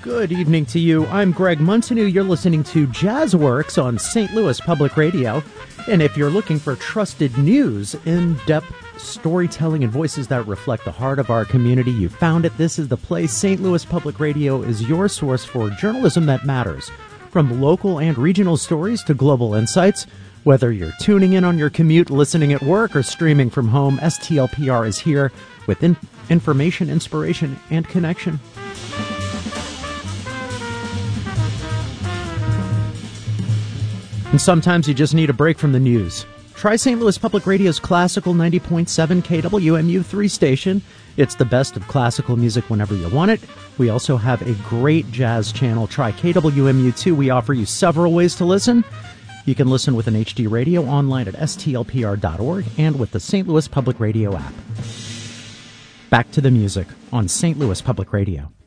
Good evening to you. I'm Greg Munteanu. You're listening to Jazzworks on St. Louis Public Radio. And if you're looking for trusted news, in-depth storytelling, and voices that reflect the heart of our community, you found it. This is the place. St. Louis Public Radio is your source for journalism that matters. From local and regional stories to global insights, whether you're tuning in on your commute, listening at work, or streaming from home, STLPR is here with information, inspiration, and connection. And sometimes you just need a break from the news. Try St. Louis Public Radio's classical 90.7 KWMU3 station. It's the best of classical music whenever you want it. We also have a great jazz channel. Try KWMU2. We offer you several ways to listen. You can listen with an HD radio online at stlpr.org and with the St. Louis Public Radio app. Back to the music on St. Louis Public Radio.